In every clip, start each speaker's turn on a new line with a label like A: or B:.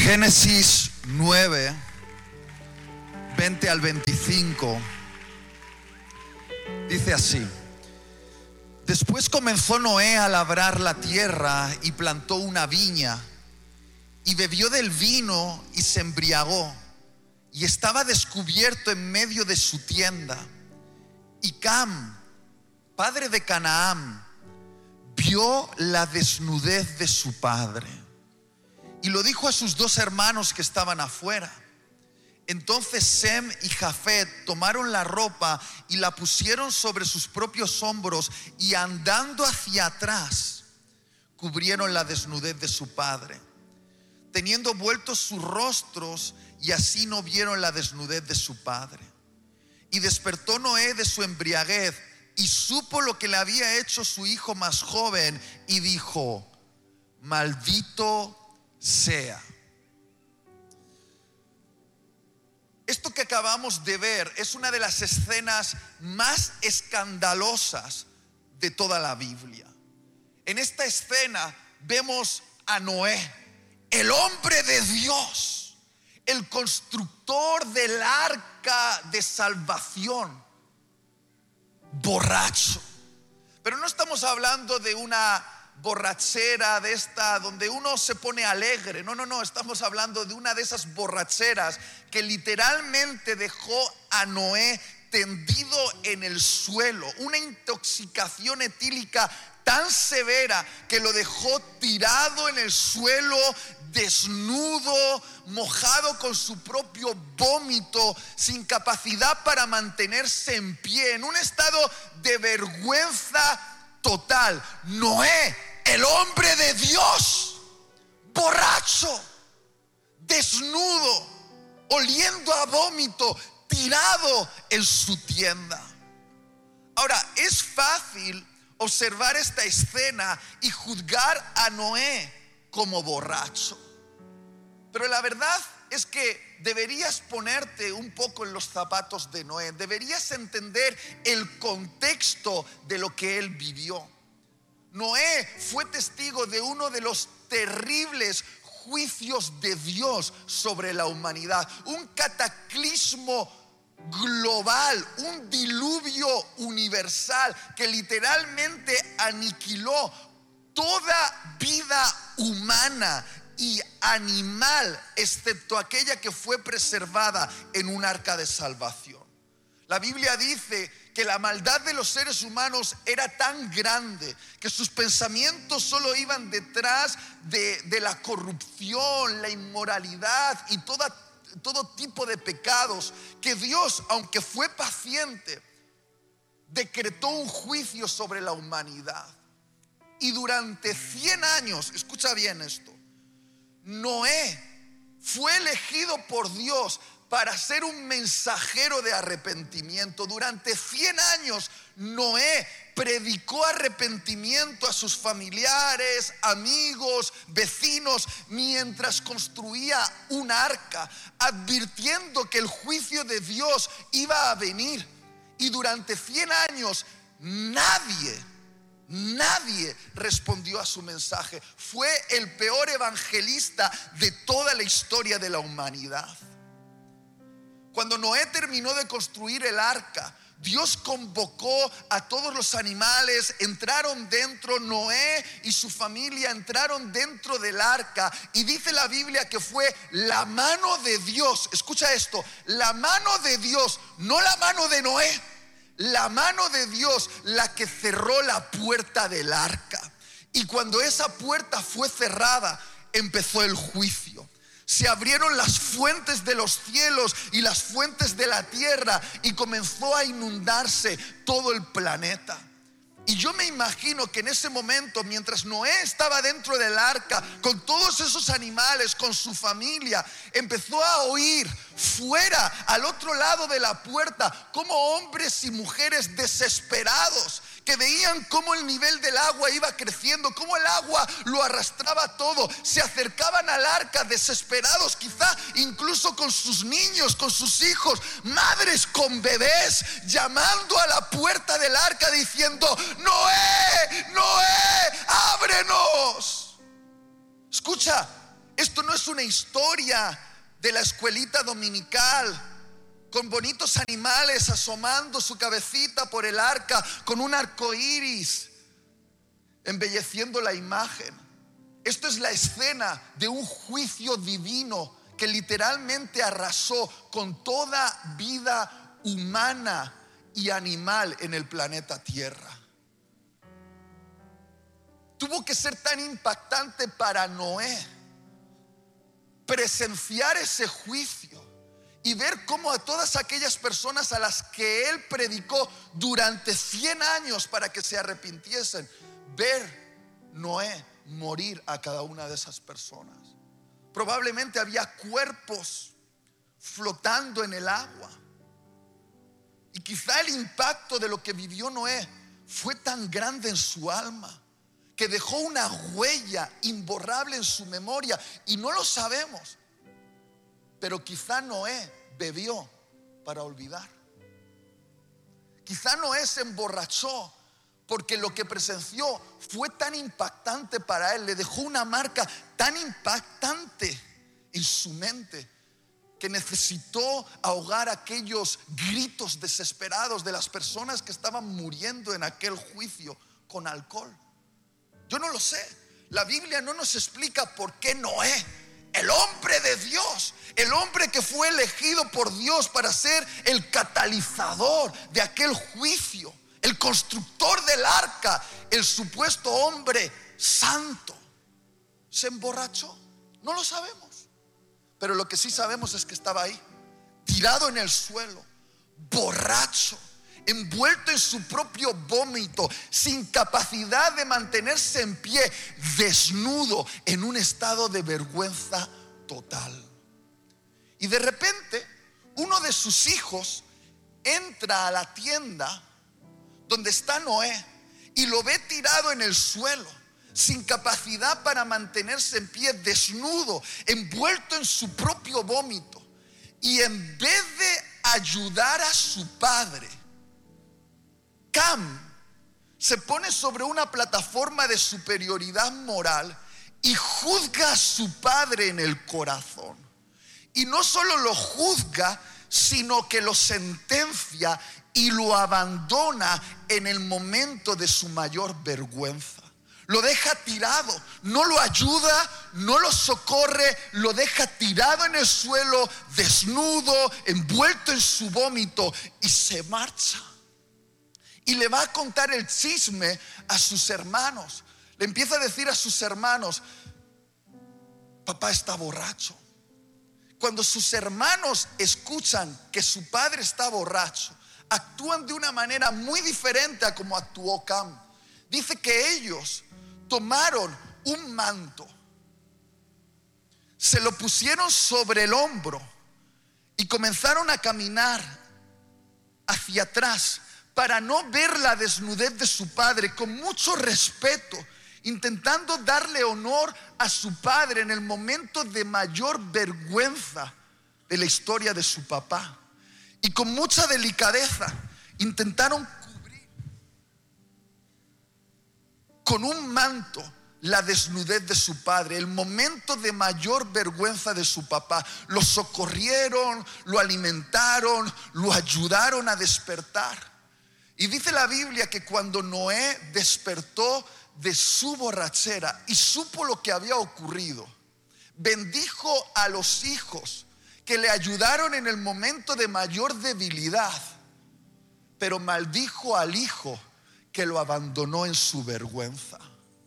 A: Génesis 9, 20 al 25, dice así: Después comenzó Noé a labrar la tierra y plantó una viña y bebió del vino y se embriagó y estaba descubierto en medio de su tienda. Y Cam, padre de Canaán, vio la desnudez de su padre y lo dijo a sus dos hermanos que estaban afuera. Entonces Sem y Jafet tomaron la ropa y la pusieron sobre sus propios hombros y andando hacia atrás cubrieron la desnudez de su padre, teniendo vueltos sus rostros, y así no vieron la desnudez de su padre. Y despertó Noé de su embriaguez y supo lo que le había hecho su hijo más joven y dijo: maldito sea. Esto que acabamos de ver es una de las escenas más escandalosas de toda la Biblia. En esta escena vemos a Noé, el hombre de Dios, el constructor del arca de salvación, borracho. Pero no estamos hablando de una borrachera de esta donde uno se pone alegre. No, estamos hablando de una de esas borracheras que literalmente dejó a Noé tendido en el suelo, una intoxicación etílica tan severa que lo dejó tirado en el suelo, desnudo, mojado con su propio vómito, sin capacidad para mantenerse en pie, en un estado de vergüenza total. Noé, el hombre de Dios, borracho, desnudo, oliendo a vómito, tirado en su tienda. Ahora, es fácil observar esta escena y juzgar a Noé como borracho, pero la verdad es que deberías ponerte un poco en los zapatos de Noé. Deberías entender el contexto de lo que él vivió. Noé fue testigo de uno de los terribles juicios de Dios sobre la humanidad, un cataclismo global, un diluvio universal que literalmente aniquiló toda vida humana y animal, excepto aquella que fue preservada en un arca de salvación. La Biblia dice que la maldad de los seres humanos era tan grande que sus pensamientos solo iban detrás de la corrupción, la inmoralidad y todo tipo de pecados, que Dios, aunque fue paciente, decretó un juicio sobre la humanidad. Y durante 100 años, escucha bien esto, Noé fue elegido por Dios para ser un mensajero de arrepentimiento. Durante 100 años Noé predicó arrepentimiento a sus familiares, amigos, vecinos, mientras construía un arca, advirtiendo que el juicio de Dios iba a venir. Y durante 100 años nadie respondió a su mensaje. Fue el peor evangelista de toda la historia de la humanidad. Cuando Noé terminó de construir el arca, Dios convocó a todos los animales, entraron dentro. Noé y su familia entraron dentro del arca, y dice la Biblia que fue la mano de Dios, escucha esto, la mano de Dios, no la mano de Noé, la mano de Dios la que cerró la puerta del arca. Y cuando esa puerta fue cerrada, empezó el juicio. Se abrieron las fuentes de los cielos y las fuentes de la tierra, y comenzó a inundarse todo el planeta. Y yo me imagino que en ese momento, mientras Noé estaba dentro del arca con todos esos animales, con su familia, empezó a oír fuera, al otro lado de la puerta, como hombres y mujeres desesperados que veían cómo el nivel del agua iba creciendo, cómo el agua lo arrastraba todo, se acercaban al arca desesperados, quizá incluso con sus niños, con sus hijos, madres con bebés, llamando a la puerta del arca diciendo: Noé, Noé, ábrenos. Escucha, Esto no es una historia de la escuelita dominical con bonitos animales asomando su cabecita por el arca, con un arco iris embelleciendo la imagen. Esto es la escena de un juicio divino que literalmente arrasó con toda vida humana y animal en el planeta Tierra. Tuvo que ser tan impactante para Noé presenciar ese juicio y ver cómo a todas aquellas personas a las que él predicó durante 100 años para que se arrepintiesen, ver Noé morir a cada una de esas personas. Probablemente había cuerpos flotando en el agua. Y quizá el impacto de lo que vivió Noé fue tan grande en su alma que dejó una huella imborrable en su memoria, y no lo sabemos. Pero quizá Noé bebió para olvidar. Quizá Noé se emborrachó porque lo que presenció fue tan impactante para él, le dejó una marca tan impactante en su mente que necesitó ahogar aquellos gritos desesperados de las personas que estaban muriendo en aquel juicio con alcohol. Yo no lo sé. La Biblia no nos explica por qué Noé, el hombre de Dios, el hombre que fue elegido por Dios para ser el catalizador de aquel juicio, el constructor del arca, el supuesto hombre santo, se emborrachó. No lo sabemos. Pero lo que sí sabemos es que estaba ahí, tirado en el suelo, borracho, envuelto en su propio vómito, sin capacidad de mantenerse en pie, desnudo, en un estado de vergüenza total. Y de repente, uno de sus hijos entra a la tienda donde está Noé y lo ve tirado en el suelo, sin capacidad para mantenerse en pie, desnudo, envuelto en su propio vómito. Y en vez de ayudar a su padre, Cam se pone sobre una plataforma de superioridad moral y juzga a su padre en el corazón. Y no solo lo juzga, sino que lo sentencia y lo abandona en el momento de su mayor vergüenza. Lo deja tirado, no lo ayuda, no lo socorre, lo deja tirado en el suelo, desnudo, envuelto en su vómito, y se marcha. Y le va a contar el chisme a sus hermanos. Le empieza a decir a sus hermanos: papá está borracho. Cuando sus hermanos escuchan que su padre está borracho, actúan de una manera muy diferente a como actuó Cam. Dice que ellos tomaron un manto, se lo pusieron sobre el hombro y comenzaron a caminar hacia atrás para no ver la desnudez de su padre, con mucho respeto, intentando darle honor a su padre en el momento de mayor vergüenza de la historia de su papá. Y con mucha delicadeza intentaron cubrir con un manto la desnudez de su padre, el momento de mayor vergüenza de su papá. Lo socorrieron, lo alimentaron, lo ayudaron a despertar. Y dice la Biblia que cuando Noé despertó de su borrachera y supo lo que había ocurrido, bendijo a los hijos que le ayudaron en el momento de mayor debilidad, pero maldijo al hijo que lo abandonó en su vergüenza.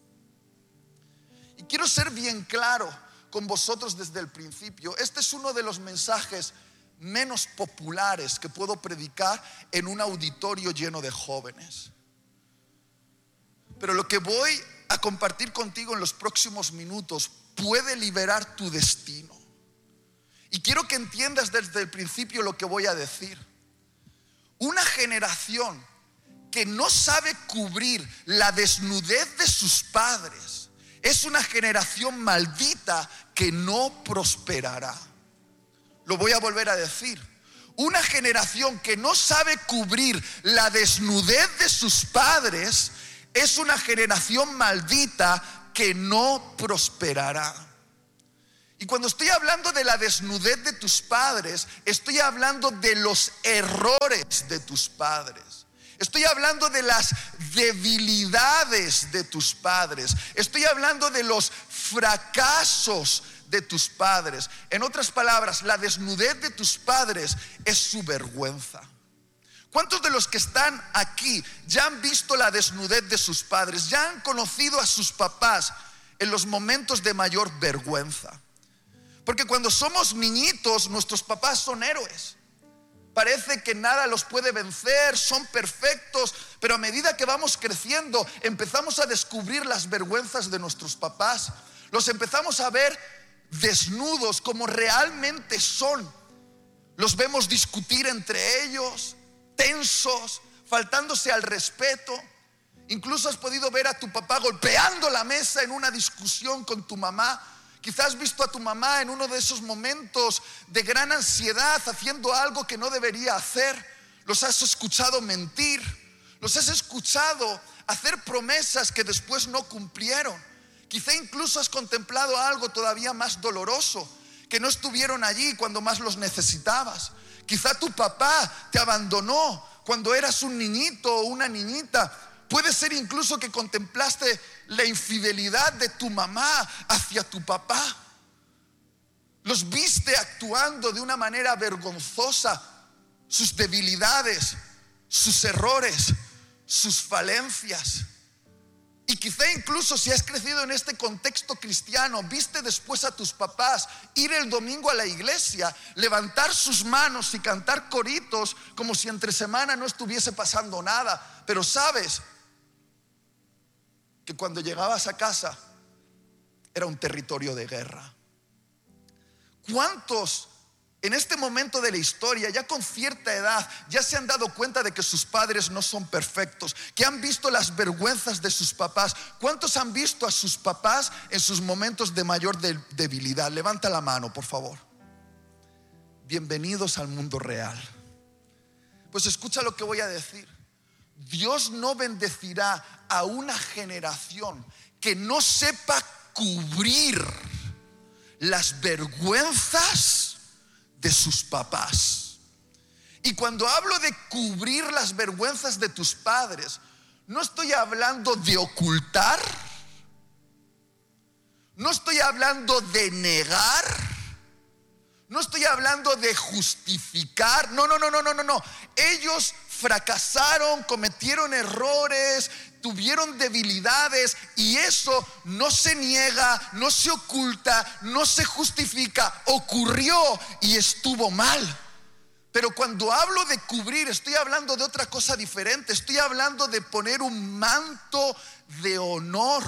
A: Y quiero ser bien claro con vosotros desde el principio. Este es uno de los mensajes menos populares que puedo predicar en un auditorio lleno de jóvenes. Pero lo que voy a compartir contigo en los próximos minutos puede liberar tu destino. Y quiero que entiendas desde el principio lo que voy a decir. Una generación que no sabe cubrir la desnudez de sus padres es una generación maldita que no prosperará. Lo voy a volver a decir. Una generación que no sabe cubrir la desnudez de sus padres es una generación maldita que no prosperará. Y cuando estoy hablando de la desnudez de tus padres, estoy hablando de los errores de tus padres. Estoy hablando de las debilidades de tus padres. Estoy hablando de los fracasos de tus padres. En otras palabras, la desnudez de tus padres es su vergüenza. ¿Cuántos de los que están aquí ya han visto la desnudez de sus padres? Ya han conocido a sus papás en los momentos de mayor vergüenza. Porque cuando somos niñitos, nuestros papás son héroes. Parece que nada los puede vencer, son perfectos. Pero a medida que vamos creciendo, empezamos a descubrir las vergüenzas de nuestros papás. Los empezamos a ver desnudos como realmente son. Los vemos discutir entre ellos, tensos, faltándose al respeto. Incluso has podido ver a tu papá golpeando la mesa en una discusión con tu mamá. Quizás has visto a tu mamá en uno de esos momentos de gran ansiedad haciendo algo que no debería hacer. Los has escuchado mentir. Los has escuchado hacer promesas que después no cumplieron. Quizá incluso has contemplado algo todavía más doloroso, que no estuvieron allí cuando más los necesitabas. Quizá tu papá te abandonó cuando eras un niñito o una niñita. Puede ser incluso que contemplaste la infidelidad de tu mamá hacia tu papá. Los viste actuando de una manera vergonzosa, sus debilidades, sus errores, sus falencias. Y quizá incluso si has crecido en este contexto cristiano, viste después a tus papás ir el domingo a la iglesia, levantar sus manos y cantar coritos como si entre semana no estuviese pasando nada. Pero sabes que cuando llegabas a casa era un territorio de guerra. ¿Cuántos en este momento de la historia, ya con cierta edad, ya se han dado cuenta de que sus padres no son perfectos, que han visto las vergüenzas de sus papás? ¿Cuántos han visto a sus papás en sus momentos de mayor debilidad? Levanta la mano, por favor. Bienvenidos al mundo real. Pues escucha lo que voy a decir. Dios no bendecirá a una generación que no sepa cubrir las vergüenzas de sus papás. Y cuando hablo de cubrir las vergüenzas de tus padres, no estoy hablando de ocultar, no estoy hablando de negar, no estoy hablando de justificar. No. Ellos fracasaron, cometieron errores, tuvieron debilidades, y eso no se niega, no se oculta, no se justifica. Ocurrió y estuvo mal. Pero cuando hablo de cubrir, estoy hablando de otra cosa diferente. Estoy hablando de poner un manto de honor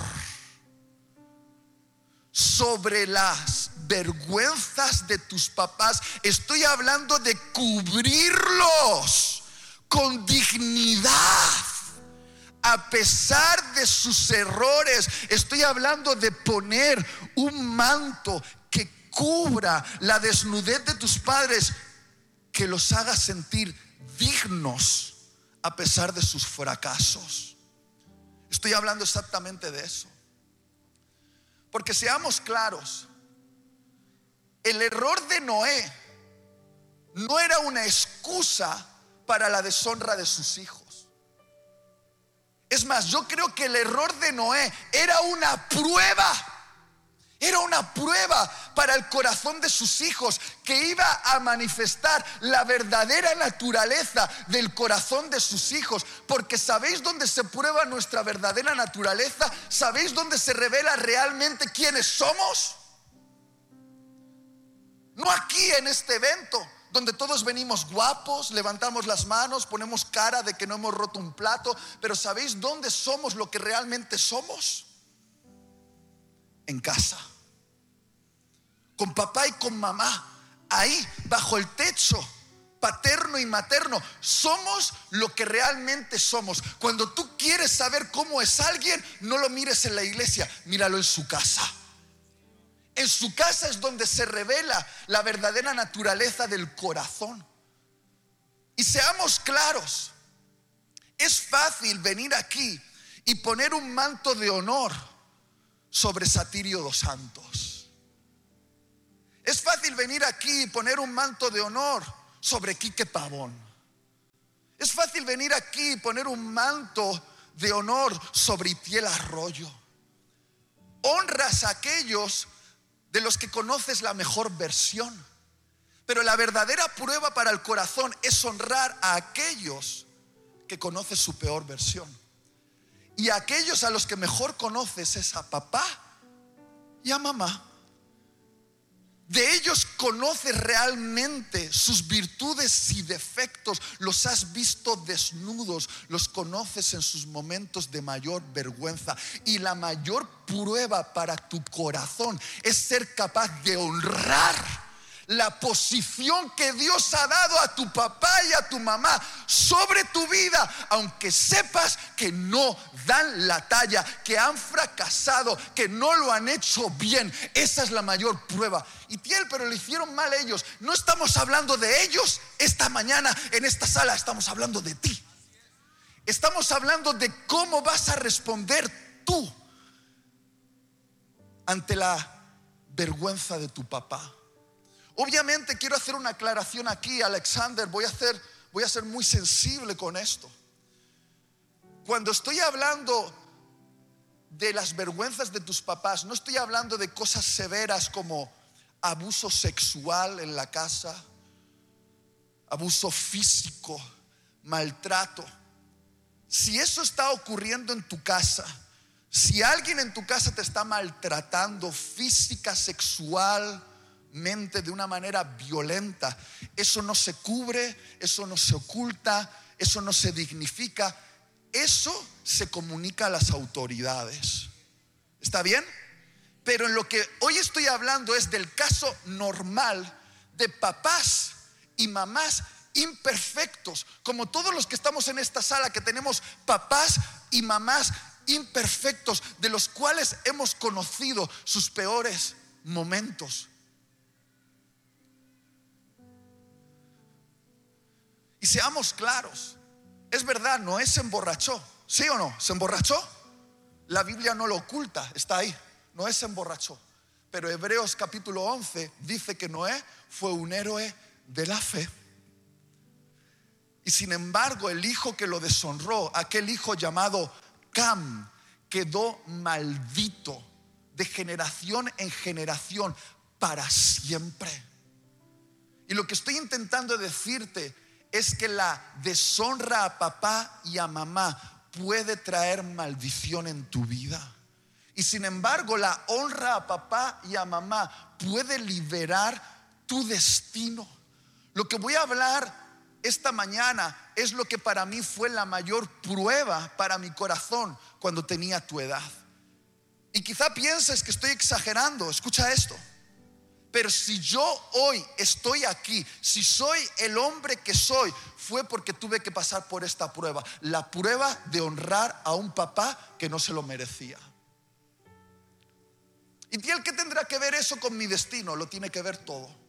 A: sobre las vergüenzas de tus papás. Estoy hablando de cubrirlos con dignidad a pesar de sus errores. Estoy hablando de poner un manto que cubra la desnudez de tus padres, que los haga sentir dignos a pesar de sus fracasos. Estoy hablando exactamente de eso. Porque seamos claros, el error de Noé no era una excusa para la deshonra de sus hijos. Es más, yo creo que el error de Noé era una prueba. Era una prueba para el corazón de sus hijos, que iba a manifestar la verdadera naturaleza del corazón de sus hijos. Porque ¿sabéis dónde se prueba nuestra verdadera naturaleza? ¿Sabéis dónde se revela realmente quiénes somos? No aquí en este evento, donde todos venimos guapos, levantamos las manos, ponemos cara de que no hemos roto un plato. Pero ¿sabéis dónde somos lo que realmente somos? En casa, con papá y con mamá, ahí bajo el techo paterno y materno. Somos lo que realmente somos. Cuando tú quieres saber cómo es alguien, no lo mires en la iglesia, míralo en su casa. En su casa es donde se revela la verdadera naturaleza del corazón. Y seamos claros, es fácil venir aquí y poner un manto de honor sobre Satirio dos Santos. Es fácil venir aquí y poner un manto de honor sobre Quique Pavón. Es fácil venir aquí y poner un manto de honor sobre Itiel Arroyo. Honras a aquellos de los que conoces la mejor versión. Pero la verdadera prueba para el corazón es honrar a aquellos que conoces su peor versión. Y a aquellos a los que mejor conoces es a papá y a mamá. De ellos conoces realmente sus virtudes y defectos. Los has visto desnudos. Los conoces en sus momentos de mayor vergüenza. Y la mayor prueba para tu corazón es ser capaz de honrar la posición que Dios ha dado a tu papá y a tu mamá sobre tu vida, aunque sepas que no dan la talla, que han fracasado, que no lo han hecho bien. Esa es la mayor prueba. Y Tiel, pero lo hicieron mal ellos. No estamos hablando de ellos esta mañana en esta sala, estamos hablando de ti. Estamos hablando de cómo vas a responder tú ante la vergüenza de tu papá. Obviamente quiero hacer una aclaración aquí, Alexander. Voy a ser muy sensible con esto. Cuando estoy hablando de las vergüenzas de tus papás, no estoy hablando de cosas severas como abuso sexual en la casa, abuso físico, maltrato. Si eso está ocurriendo en tu casa, si alguien en tu casa te está maltratando física, sexual, mente, de una manera violenta, eso no se cubre, eso no se oculta, eso no se dignifica, eso se comunica a las autoridades. ¿Está bien? Pero en lo que hoy estoy hablando es del caso normal de papás y mamás imperfectos, como todos los que estamos en esta sala, que tenemos papás y mamás imperfectos, de los cuales hemos conocido sus peores momentos. Y seamos claros, es verdad, Noé se emborrachó, ¿sí o no? ¿Se emborrachó? La Biblia no lo oculta, está ahí. Noé se emborrachó. Pero Hebreos capítulo 11 dice que Noé fue un héroe de la fe. Y sin embargo, el hijo que lo deshonró, aquel hijo llamado Cam, quedó maldito de generación en generación para siempre. Y lo que estoy intentando decirte es que la deshonra a papá y a mamá puede traer maldición en tu vida. Y sin embargo, la honra a papá y a mamá puede liberar tu destino. Lo que voy a hablar esta mañana es lo que para mí fue la mayor prueba para mi corazón cuando tenía tu edad. Y quizá pienses que estoy exagerando. Escucha esto. Pero si yo hoy estoy aquí, si soy el hombre que soy, fue porque tuve que pasar por esta prueba. La prueba de honrar a un papá que no se lo merecía. ¿Y qué tendrá que ver eso con mi destino? Lo tiene que ver todo.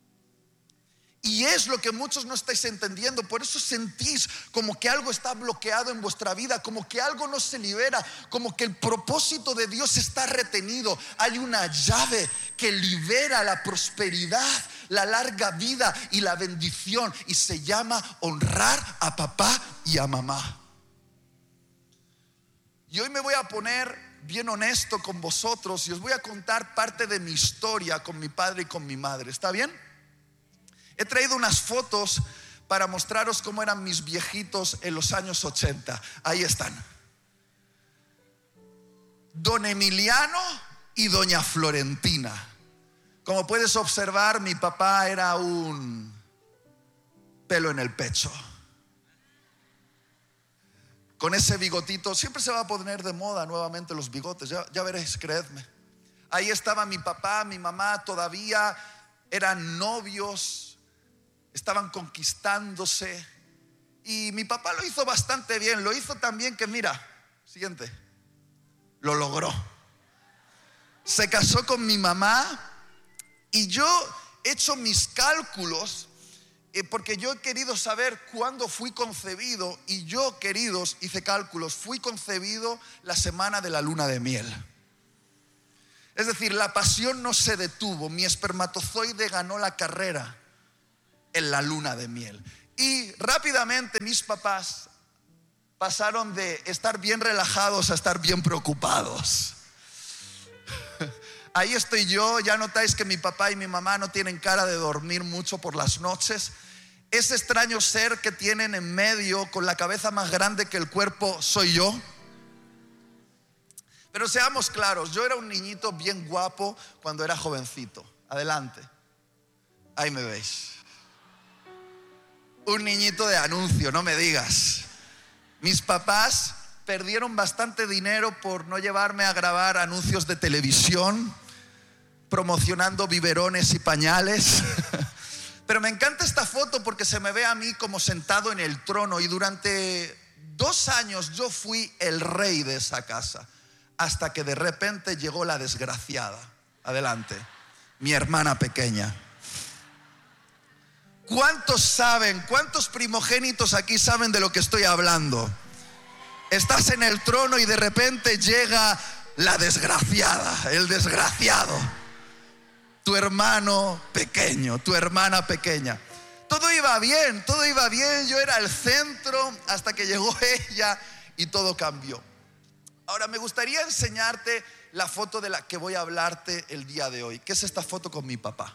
A: Y es lo que muchos no estáis entendiendo. Por eso sentís como que algo está bloqueado en vuestra vida, como que algo no se libera, como que el propósito de Dios está retenido. Hay una llave que libera la prosperidad, la larga vida y la bendición, y se llama honrar a papá y a mamá. Y hoy me voy a poner bien honesto con vosotros y os voy a contar parte de mi historia con mi padre y con mi madre. ¿Está bien? He traído unas fotos para mostraros cómo eran mis viejitos en los años 80. Ahí están. Don Emiliano y doña Florentina. Como puedes observar, mi papá era un pelo en el pecho. Con ese bigotito, siempre se va a poner de moda nuevamente los bigotes, ya veréis, creedme. Ahí estaba mi papá, mi mamá, todavía eran novios, estaban conquistándose. Y mi papá lo hizo bastante bien. Lo hizo tan bien que, mira, siguiente, lo logró. Se casó con mi mamá. Y yo he hecho mis cálculos, porque yo he querido saber cuándo fui concebido. Y yo, queridos, hice cálculos. Fui concebido la semana de la luna de miel. Es decir, la pasión no se detuvo. Mi espermatozoide ganó la carrera en la luna de miel. Y rápidamente mis papás pasaron de estar bien relajados a estar bien preocupados. Ahí estoy yo. Ya notáis que mi papá y mi mamá no tienen cara de dormir mucho por las noches. Ese extraño ser que tienen en medio, con la cabeza más grande que el cuerpo, soy yo. Pero seamos claros, yo era un niñito bien guapo cuando era jovencito. Adelante. Ahí me veis. Un niñito de anuncio, no me digas. Mis papás perdieron bastante dinero por no llevarme a grabar anuncios de televisión, promocionando biberones y pañales. Pero me encanta esta foto porque se me ve a mí como sentado en el trono. Y durante 2 años yo fui el rey de esa casa, hasta que de repente llegó la desgraciada. Adelante. Mi hermana pequeña. ¿Cuántos saben? ¿Cuántos primogénitos aquí saben de lo que estoy hablando? Estás en el trono y de repente llega la desgraciada, el desgraciado. Tu hermano pequeño, tu hermana pequeña. Todo iba bien, yo era el centro hasta que llegó ella y todo cambió. Ahora me gustaría enseñarte la foto de la que voy a hablarte el día de hoy, que es esta foto con mi papá.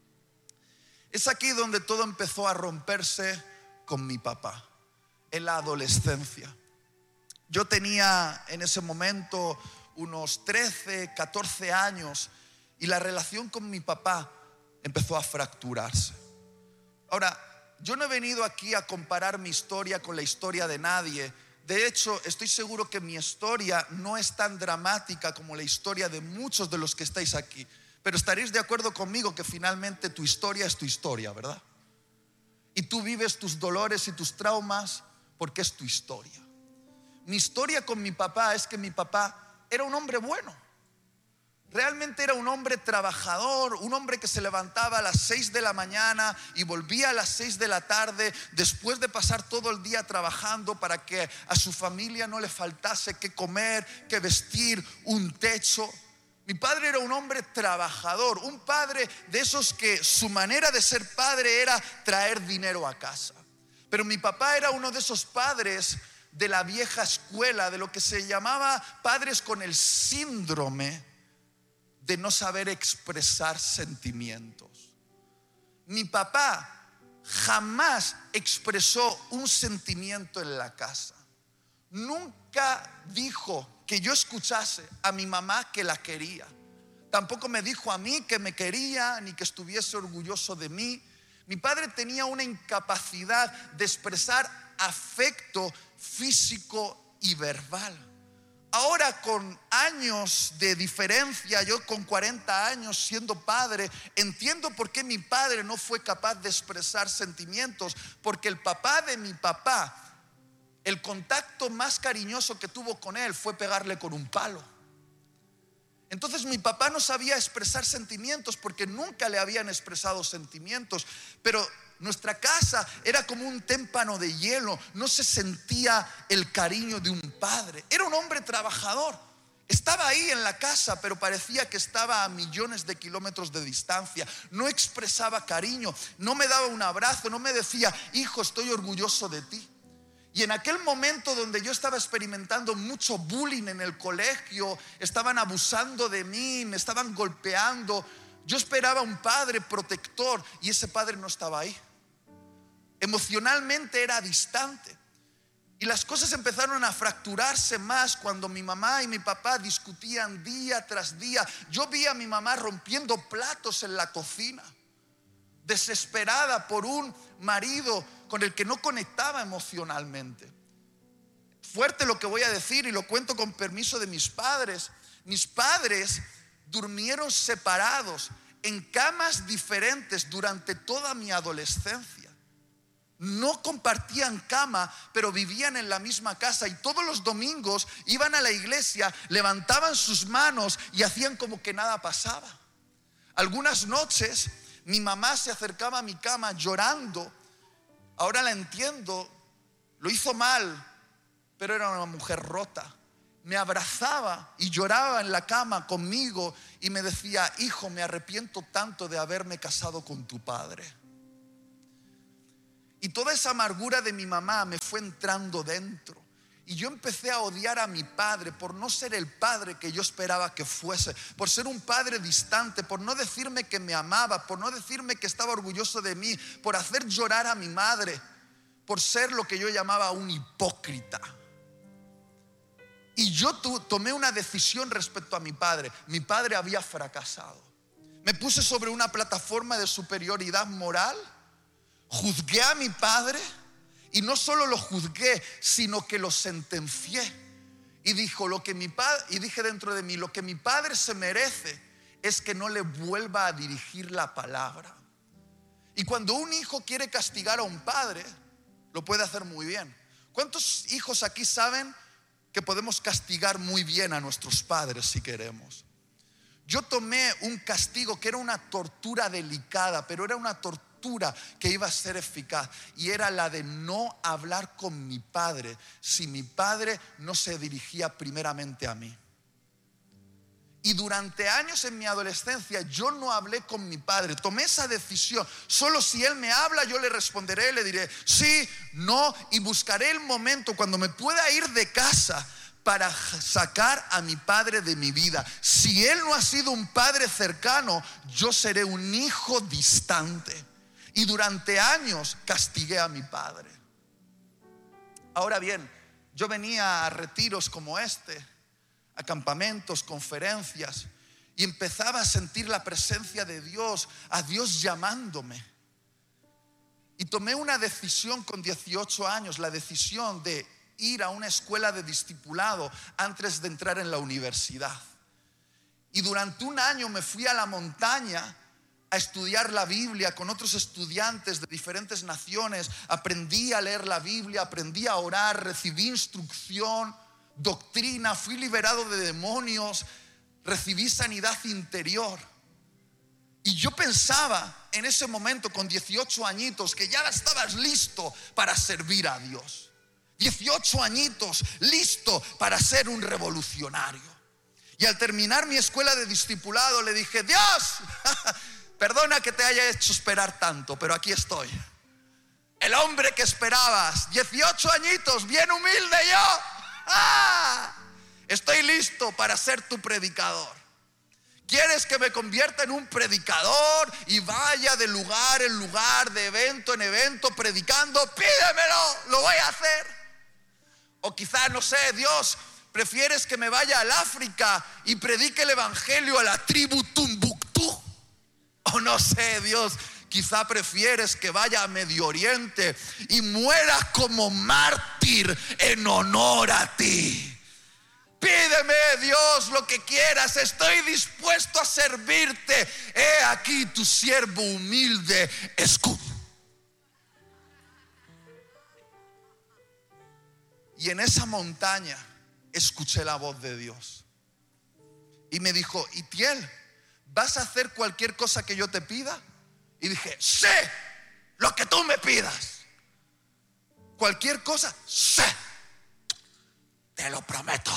A: Es aquí donde todo empezó a romperse con mi papá, en la adolescencia. Yo tenía en ese momento unos 13, 14 años y la relación con mi papá empezó a fracturarse. Ahora, yo no he venido aquí a comparar mi historia con la historia de nadie. De hecho, estoy seguro que mi historia no es tan dramática como la historia de muchos de los que estáis aquí. Pero estaréis de acuerdo conmigo que finalmente tu historia es tu historia, ¿verdad? Y tú vives tus dolores y tus traumas porque es tu historia. Mi historia con mi papá es que mi papá era un hombre bueno. Realmente era un hombre trabajador, un hombre que se levantaba a las 6 de la mañana y volvía a las 6 de la tarde después de pasar todo el día trabajando para que a su familia no le faltase qué comer, qué vestir, un techo. Mi padre era un hombre trabajador, un padre de esos que su manera de ser padre era traer dinero a casa. Pero mi papá era uno de esos padres de la vieja escuela, de lo que se llamaba padres con el síndrome de no saber expresar sentimientos. Mi papá jamás expresó un sentimiento en la casa. Nunca dijo que yo escuchase a mi mamá que la quería. Tampoco me dijo a mí que me quería ni que estuviese orgulloso de mí. Mi padre tenía una incapacidad de expresar afecto físico y verbal. Ahora, con años de diferencia, yo con 40 años siendo padre, entiendo por qué mi padre no fue capaz de expresar sentimientos. Porque el papá de mi papá, el contacto más cariñoso que tuvo con él fue pegarle con un palo. Entonces mi papá no sabía expresar sentimientos porque nunca le habían expresado sentimientos. Pero nuestra casa era como un témpano de hielo. No se sentía el cariño de un padre. Era un hombre trabajador. Estaba ahí en la casa, pero parecía que estaba a millones de kilómetros de distancia. No expresaba cariño, no me daba un abrazo, no me decía: hijo, estoy orgulloso de ti. Y en aquel momento donde yo estaba experimentando mucho bullying en el colegio, estaban abusando de mí, me estaban golpeando, yo esperaba un padre protector y ese padre no estaba ahí. Emocionalmente era distante. Y las cosas empezaron a fracturarse más cuando mi mamá y mi papá discutían día tras día. Yo vi a mi mamá rompiendo platos en la cocina, desesperada por un marido con el que no conectaba emocionalmente. Fuerte lo que voy a decir y lo cuento con permiso de mis padres. Mis padres durmieron separados en camas diferentes durante toda mi adolescencia. No compartían cama, pero vivían en la misma casa y todos los domingos iban a la iglesia, levantaban sus manos y hacían como que nada pasaba. Algunas noches mi mamá se acercaba a mi cama llorando. Ahora la entiendo, lo hizo mal, pero era una mujer rota. me abrazaba y lloraba en la cama conmigo y me decía: hijo, me arrepiento tanto de haberme casado con tu padre. Y toda esa amargura de mi mamá me fue entrando dentro. Y yo empecé a odiar a mi padre por no ser el padre que yo esperaba que fuese, por ser un padre distante, por no decirme que me amaba, por no decirme que estaba orgulloso de mí, por hacer llorar a mi madre, por ser lo que yo llamaba un hipócrita. Y yo tomé una decisión respecto a mi padre. Mi padre había fracasado. Me puse sobre una plataforma de superioridad moral, juzgué a mi padre. Y no solo lo juzgué, sino que lo sentencié. Y dije dentro de mí: lo que mi padre se merece es que no le vuelva a dirigir la palabra. Y cuando un hijo quiere castigar a un padre, lo puede hacer muy bien. ¿Cuántos hijos aquí saben que podemos castigar muy bien a nuestros padres si queremos? Yo tomé un castigo que era una tortura delicada, pero era una tortura que iba a ser eficaz, y era la de no hablar con mi padre si mi padre no se dirigía primeramente a mí. Y durante años en mi adolescencia yo no hablé con mi padre. Tomé esa decisión: solo si él me habla yo le responderé, le diré sí, no, y buscaré el momento cuando me pueda ir de casa para sacar a mi padre de mi vida. Si él no ha sido un padre cercano, yo seré un hijo distante. Y durante años castigué a mi padre. Ahora bien, yo venía a retiros como este, a campamentos, conferencias, y empezaba a sentir la presencia de Dios, a Dios llamándome. Y tomé una decisión con 18 años, la decisión de ir a una escuela de discipulado antes de entrar en la universidad. Y durante un año me fui a la montaña a estudiar la Biblia con otros estudiantes de diferentes naciones. Aprendí a leer la Biblia, aprendí a orar, recibí instrucción, doctrina, fui liberado de demonios, recibí sanidad interior. Y yo pensaba en ese momento, con 18 añitos, que ya estabas listo para servir a Dios. 18 añitos, listo para ser un revolucionario. Y al terminar mi escuela de discipulado le dije: Dios, perdona que te haya hecho esperar tanto, pero aquí estoy. El hombre que esperabas, 18 añitos, bien humilde yo. Estoy listo para ser tu predicador. ¿Quieres que me convierta en un predicador y vaya de lugar en lugar, de evento en evento, predicando? Pídemelo, lo voy a hacer. O quizás, no sé, Dios, ¿prefieres que me vaya al África y predique el evangelio a la tribu Tumbuctú? O no sé, Dios, quizá prefieres que vaya a Medio Oriente y muera como mártir en honor a ti. Pídeme, Dios, lo que quieras, estoy dispuesto a servirte. He aquí tu siervo humilde, escucha. Y en esa montaña escuché la voz de Dios. Y me dijo: Itiel, ¿vas a hacer cualquier cosa que yo te pida? Y dije: sí, lo que tú me pidas. Cualquier cosa, sí, te lo prometo.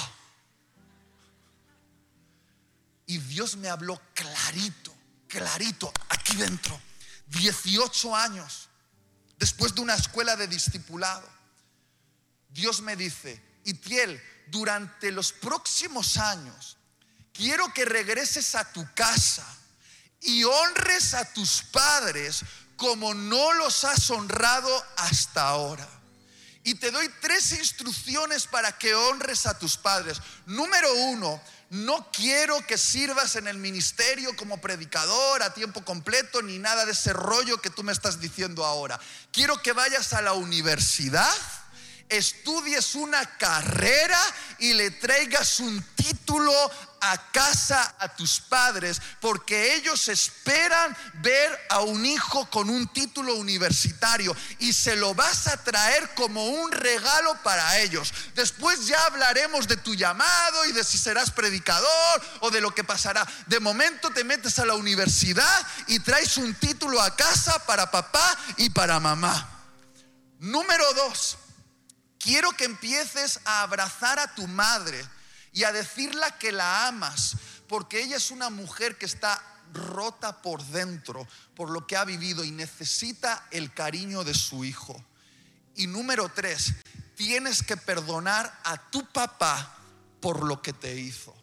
A: Y Dios me habló clarito, aquí dentro. 18 años después de una escuela de discipulado, Dios me dice: Itiel, durante los próximos años quiero que regreses a tu casa y honres a tus padres como no los has honrado hasta ahora. Y te doy 3 instrucciones para que honres a tus padres. Número 1, no quiero que sirvas en el ministerio como predicador a tiempo completo ni nada de ese rollo que tú me estás diciendo ahora. Quiero que vayas a la universidad, estudies una carrera y le traigas un título a casa a tus padres, porque ellos esperan ver a un hijo con un título universitario y se lo vas a traer como un regalo para ellos. Después ya hablaremos de tu llamado y de si serás predicador o de lo que pasará. De momento te metes a la universidad y traes un título a casa para papá y para mamá. Número 2, quiero que empieces a abrazar a tu madre y a decirle que la amas, porque ella es una mujer que está rota por dentro por lo que ha vivido y necesita el cariño de su hijo. Y número 3, tienes que perdonar a tu papá por lo que te hizo.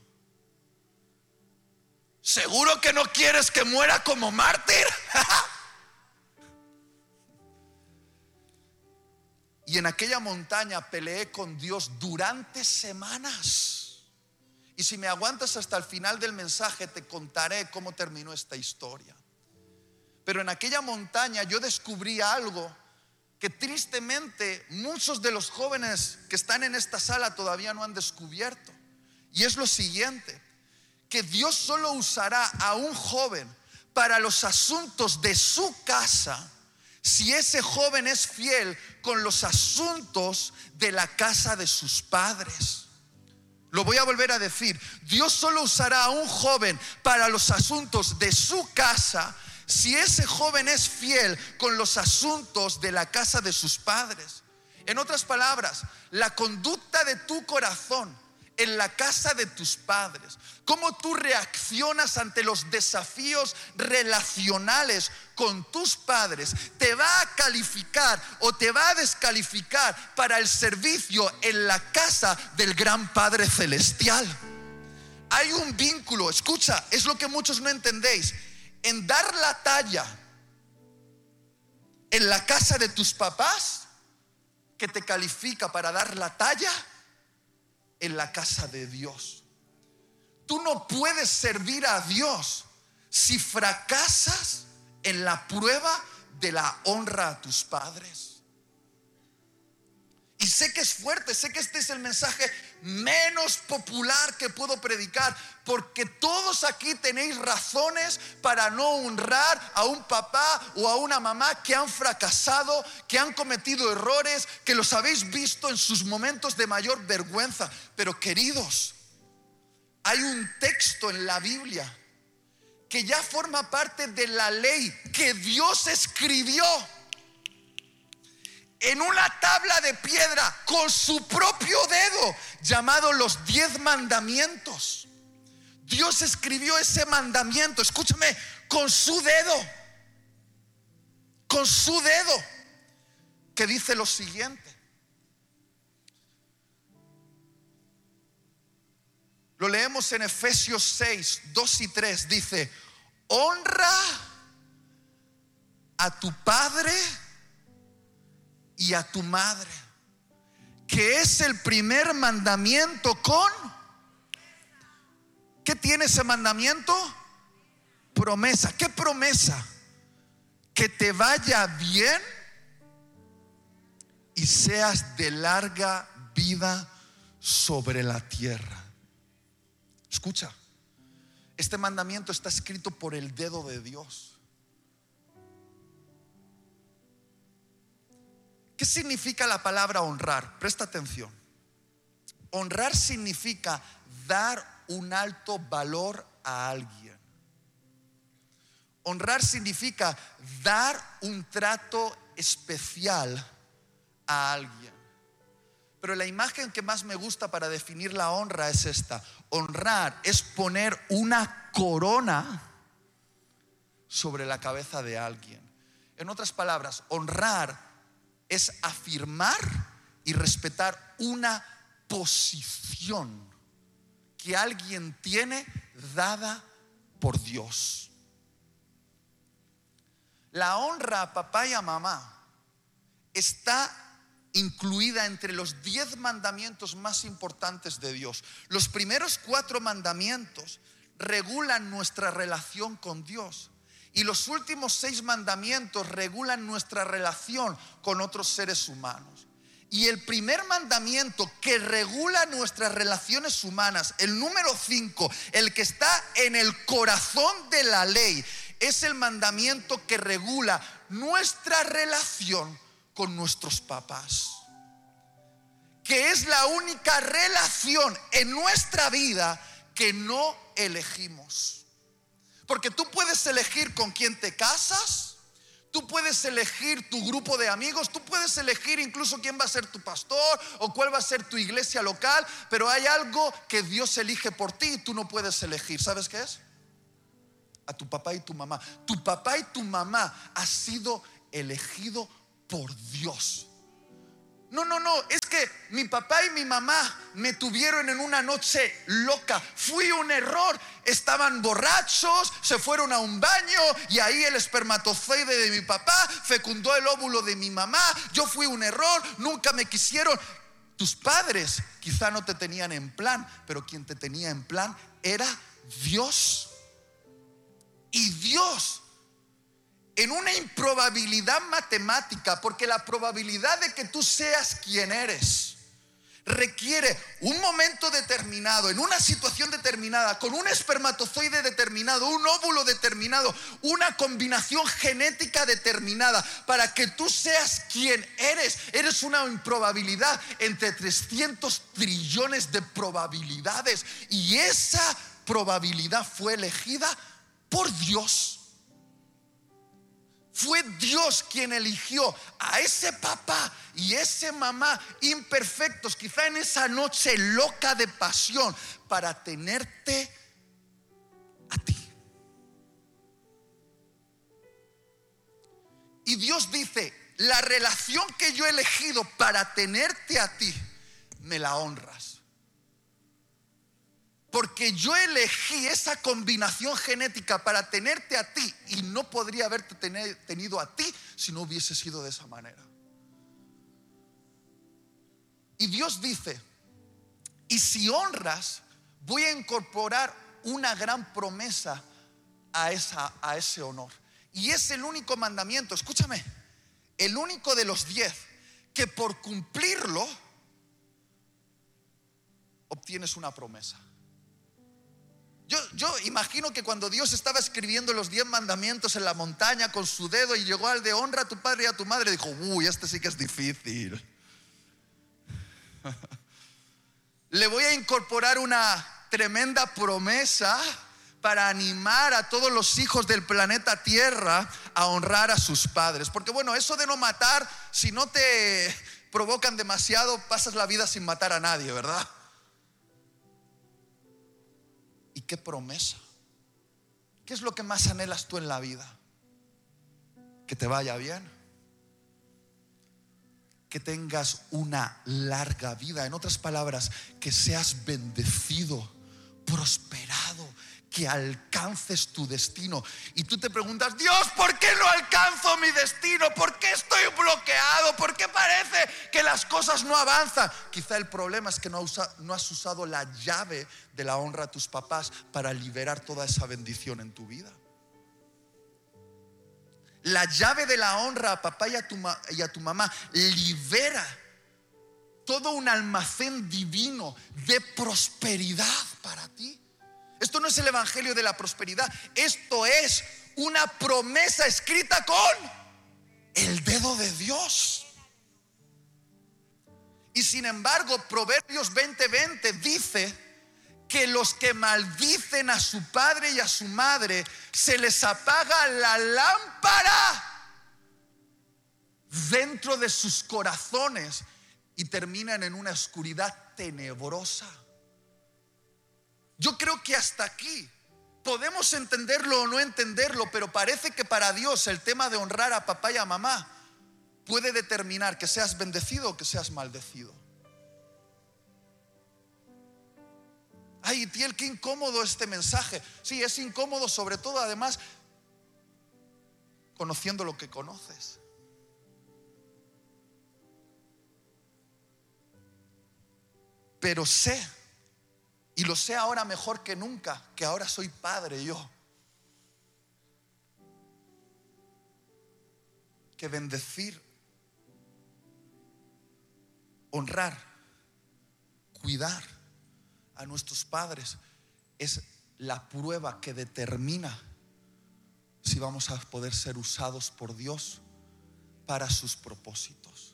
A: ¿Seguro que no quieres que muera como mártir? Y en aquella montaña peleé con Dios durante semanas. Y si me aguantas hasta el final del mensaje, te contaré cómo terminó esta historia. Pero en aquella montaña yo descubrí algo que tristemente muchos de los jóvenes que están en esta sala todavía no han descubierto. Y es lo siguiente: que Dios solo usará a un joven para los asuntos de su casa si ese joven es fiel con los asuntos de la casa de sus padres. Lo voy a volver a decir: Dios solo usará a un joven para los asuntos de su casa si ese joven es fiel con los asuntos de la casa de sus padres. En otras palabras, la conducta de tu corazón en la casa de tus padres, cómo tú reaccionas ante los desafíos relacionales con tus padres, te va a calificar o te va a descalificar para el servicio en la casa del gran Padre Celestial. Hay un vínculo, escucha, es lo que muchos no entendéis, en dar la talla en la casa de tus papás, que te califica para dar la talla en la casa de Dios. Tú no puedes servir a Dios si fracasas en la prueba de la honra a tus padres. Y sé que es fuerte, sé que este es el mensaje menos popular que puedo predicar, porque todos aquí tenéis razones para no honrar a un papá o a una mamá que han fracasado, que han cometido errores, que los habéis visto en sus momentos de mayor vergüenza. Pero queridos, hay un texto en la Biblia que ya forma parte de la ley que Dios escribió en una tabla de piedra con su propio dedo, llamado los 10 mandamientos. Dios escribió ese mandamiento, escúchame, con su dedo, que dice lo siguiente. Lo leemos en Efesios 6, 2 y 3. Dice: honra a tu padre y a tu madre, que es el primer mandamiento con... ¿Qué tiene ese mandamiento? Promesa. ¿Qué promesa? Que te vaya bien y seas de larga vida sobre la tierra. Escucha, este mandamiento está escrito por el dedo de Dios. ¿Qué significa la palabra honrar? Presta atención. Honrar significa dar un alto valor a alguien. Honrar significa dar un trato especial a alguien. Pero la imagen que más me gusta para definir la honra es esta: honrar es poner una corona sobre la cabeza de alguien. En otras palabras, honrar es afirmar y respetar una posición que alguien tiene dada por Dios. La honra a papá y a mamá está incluida entre los 10 mandamientos más importantes de Dios. Los primeros 4 mandamientos regulan nuestra relación con Dios, y los últimos 6 mandamientos regulan nuestra relación con otros seres humanos. Y el primer mandamiento que regula nuestras relaciones humanas, el número 5, el que está en el corazón de la ley, es el mandamiento que regula nuestra relación con nuestros papás, que es la única relación en nuestra vida que no elegimos. Porque tú puedes elegir con quién te casas, Tú puedes elegir tu grupo de amigos, tú puedes elegir incluso quién va a ser tu pastor o cuál va a ser tu iglesia local, pero hay algo que Dios elige por ti y tú no puedes elegir. ¿Sabes qué es? A tu papá y tu mamá. Tu papá y tu mamá ha sido elegido por Dios. No, es que mi papá y mi mamá me tuvieron en una noche loca. Fui un error. Estaban borrachos, se fueron a un baño y ahí el espermatozoide de mi papá fecundó el óvulo de mi mamá. Yo fui un error, nunca me quisieron. Tus padres quizá no te tenían en plan, pero quien te tenía en plan era Dios. Y Dios, en una improbabilidad matemática, porque la probabilidad de que tú seas quien eres requiere un momento determinado, en una situación determinada, con un espermatozoide determinado, un óvulo determinado, una combinación genética determinada, para que tú seas quien eres. Eres una improbabilidad entre 300 trillones de probabilidades, y esa probabilidad fue elegida por Dios. Fue Dios quien eligió a ese papá y ese mamá imperfectos, quizá en esa noche loca de pasión, para tenerte a ti. Y Dios dice: la relación que yo he elegido para tenerte a ti, me la honras. Porque yo elegí esa combinación genética para tenerte a ti, y no podría haberte tenido a ti si no hubiese sido de esa manera. Y Dios dice: y si honras, voy a incorporar una gran promesa a ese honor. Y es el único mandamiento, escúchame, el único de los 10 que por cumplirlo obtienes una promesa. Yo imagino que cuando Dios estaba escribiendo los 10 mandamientos en la montaña con su dedo y llegó al de honra a tu padre y a tu madre, dijo: uy, este sí que es difícil. Le voy a incorporar una tremenda promesa para animar a todos los hijos del planeta Tierra a honrar a sus padres. Porque bueno, eso de no matar, si no te provocan demasiado, pasas la vida sin matar a nadie, ¿verdad? ¿Y qué promesa? ¿Qué es lo que más anhelas tú en la vida? Que te vaya bien, que tengas una larga vida. En otras palabras, que seas bendecido, prosperado, que alcances tu destino. Y tú te preguntas: Dios, ¿por qué no alcanzo mi destino? ¿Por qué estoy bloqueado? ¿Por qué parece que las cosas no avanzan? Quizá el problema es que no has usado la llave de la honra a tus papás para liberar toda esa bendición en tu vida. La llave de la honra a papá y a tu mamá libera todo un almacén divino de prosperidad para ti. Esto no es el evangelio de la prosperidad, esto es una promesa escrita con el dedo de Dios. Y sin embargo, Proverbios 20:20 dice que los que maldicen a su padre y a su madre, se les apaga la lámpara dentro de sus corazones y terminan en una oscuridad tenebrosa. Yo creo que hasta aquí podemos entenderlo o no entenderlo, pero parece que para Dios el tema de honrar a papá y a mamá puede determinar que seas bendecido o que seas maldecido. Ay, Tiel, qué incómodo este mensaje. Sí, es incómodo, sobre todo además conociendo lo que conoces. Pero sé, y lo sé ahora mejor que nunca, que ahora soy padre yo, que bendecir, honrar, cuidar a nuestros padres es la prueba que determina si vamos a poder ser usados por Dios para sus propósitos.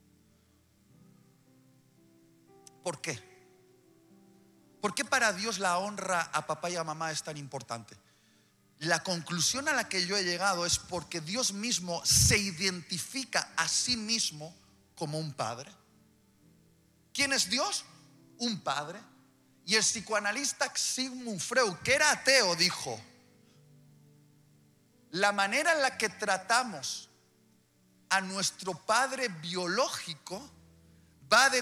A: ¿Por qué? ¿Por qué para Dios la honra a papá y a mamá es tan importante? La conclusión a la que yo he llegado es porque Dios mismo se identifica a sí mismo como un padre. ¿Quién es Dios? Un padre. Y el psicoanalista Sigmund Freud, que era ateo, dijo: la manera en la que tratamos a nuestro padre biológico va a